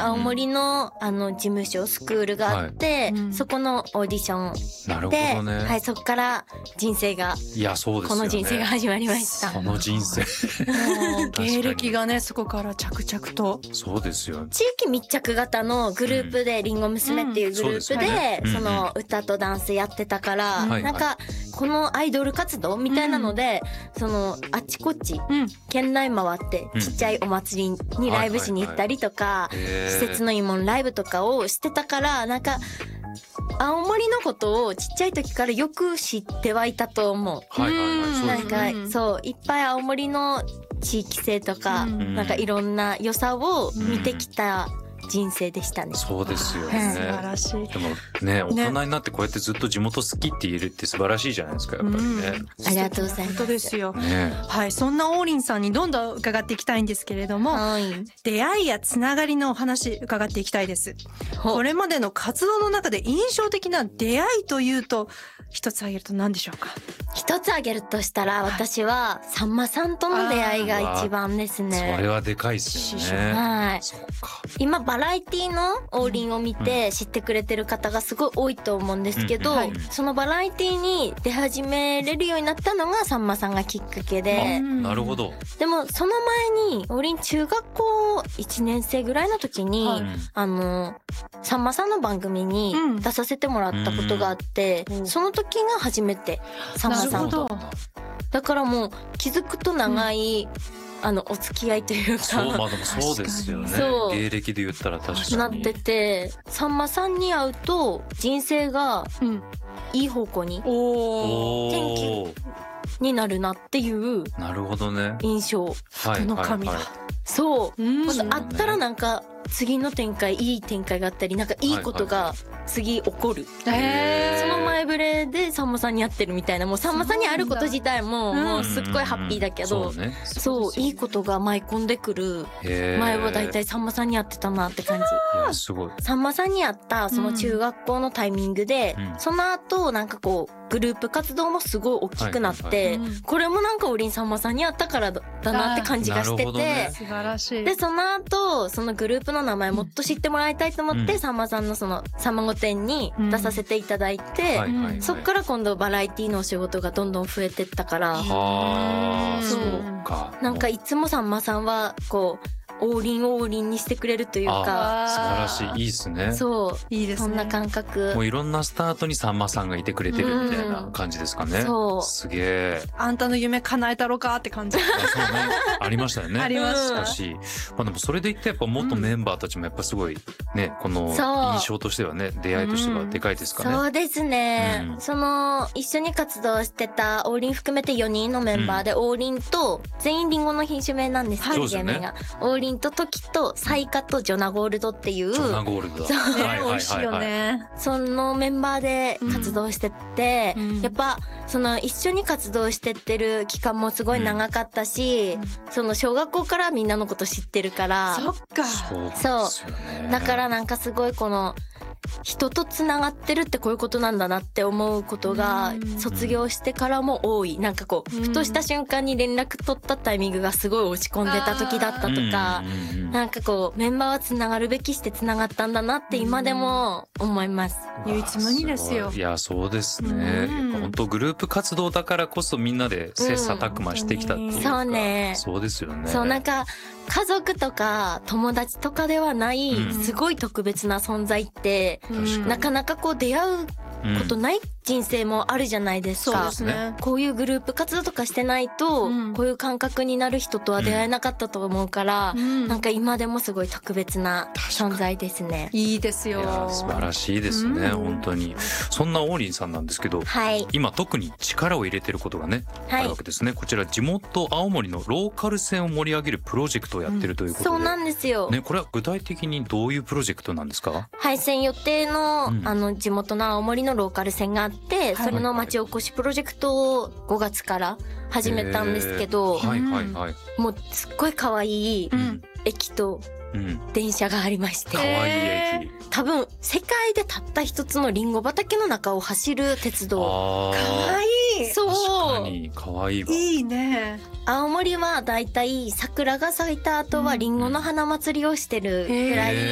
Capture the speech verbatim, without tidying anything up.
青森のあの事務所スクールがあって、 はい、 そこのオーディションで、 なるほどね、 はい、そこから人生が、 いやそうですよね、 この人生が始まりました。 この人生もう芸歴がねそこから着々と。 そうですよ、 地域密着型のグループで、うん、りんご娘っていうグループで、うん、その歌とダンスやってたから、うん、なんかこのアイドル活動みたいなので、うん、そのあっちこっち、うん、県内回ってちっちゃいお祭りにライブしに行ったりとか、施設の慰問ライブとかをしてたから、なんか青森のことをちっちゃい時からよく知ってはいたと思う。 はいはいはい、そうですね。 なんかそういっぱい青森の地域性とか、うん、なんかいろんな良さを見てきた人生でしたね。 そうですよね。 素晴らしい。 でもね、大人になってこうやってずっと地元好きって言えるって素晴らしいじゃないですか、やっぱりね。うん、 ありがとうございます。 本当ですよ。 ね、 はい、そんな王林さんにどんどん伺っていきたいんですけれども、はい、出会いやつながりのお話伺っていきたいです。これまでの活動の中で印象的な出会いというと一つ挙げると何でしょうか。 一つ挙げるとしたら、私はさんまさんとの出会いが一番ですね。 それはでかいっすよね。 はい。 そうか。 今バラエティの王林を見て知ってくれてる方がすごい多いと思うんですけど、うんうんはい、そのバラエティに出始めれるようになったのがさんまさんがきっかけで。 なるほど。 でもその前に王林中学校いちねん生ぐらいの時に、はい、あのさんまさんの番組に出させてもらったことがあって、うん、その時が初めてさんまさんと。だからもう気づくと長い、うん、あのお付き合いというか、 そう、まあでもそうですよね。芸歴で言ったら確かになってて、さんまさんに会うと人生がいい方向に転機になるなっていうなるほどね印象。 福の神だ。 そう、うん、あったらなんか次の展開、いい展開があったり、なんかいいことが次起こる、はいはい、その前触れでさんまさんに会ってるみたいな、もうさんまさんに会ること自体ももうすっごいハッピーだけど、そうね、そういいことが舞い込んでくる前はだいたいさんまさんに会ってたなって感じ。 いやすごい。 さんまさんに会ったその中学校のタイミングで、うん、その後なんかこうグループ活動もすごい大きくなって、はいはいはい、これもなんかおりんさんまさんに会ったからだなって感じがしてて、 ね、素晴らしい。 でその後そのグループの名前もっと知ってもらいたいと思って、うん、さんまさんのそのさんま御殿に出させていただいて、うん、そっから今度バラエティのお仕事がどんどん増えてったから、 はそうか、 なんかいつもさんまさんはこう王林を王林にしてくれるというか、 素晴らしい、いいっすね。 そういいですね。 そんな感覚。 もういろんなスタートにさんまさんがいてくれてるみたいな感じですかね。うん、そう。すげえ。 あんたの夢叶えたろかって感じ。 あ、そうね。ありましたよね。 ありました。 しかし、まあでもそれで言ってやっぱ元メンバーたちもやっぱすごいね、この印象としてはね、出会いとしてはでかいですかね。 そうですね。うん、その一緒に活動してた王林含めてよにんのメンバーで、うん、王林と全員リンゴの品種名なんですけど、芸名が王林と時とサイカとジョナゴールドっていう、 ジョナゴールドだ、 そう、ね、美味しいよね。 そのメンバーで活動してって、うん、やっぱその一緒に活動してってる期間もすごい長かったし、うん、その小学校からみんなのこと知ってるから、 そっか、 そう、だからなんかすごいこの人とつながってるってこういうことなんだなって思うことが卒業してからも多い。なんかこうふとした瞬間に連絡取ったタイミングがすごい落ち込んでた時だったとか、なんかこうメンバーはつながるべきしてつながったんだなって今でも思います。 唯一無二ですよ。 いやそうですね。本当グループ活動だからこそみんなで切磋琢磨してきたっていうか、 そうね。 そうですよね。 そう、なんか家族とか友達とかではないすごい特別な存在って、うん、なかなかこう出会うことない人生もあるじゃないですか。 そうですね。 こういうグループ活動とかしてないと、うん、こういう感覚になる人とは出会えなかったと思うから、うん、なんか今でもすごい特別な存在ですね。 いいですよ。 いや素晴らしいですね、うん、本当に。そんな王林さんなんですけど、はい、今特に力を入れてることがね、はい、あるわけですね。こちら地元青森のローカル線を盛り上げるプロジェクトをやってるということで、 そうなんですよ。 ね、これは具体的にどういうプロジェクトなんですか？ 廃線予定の、うん、あの地元の青森のローカル線があって、それの町おこしプロジェクトをごがつから始めたんですけど、 はいはいはい、 もうすっごい可愛い駅と電車がありまして、 可愛い駅、 多分世界でたった一つのリンゴ畑の中を走る鉄道。 可愛い。 そう。 確かに可愛いわ。 いいね。 青森はだいたい桜が咲いた後はリンゴの花祭りをしてるくらい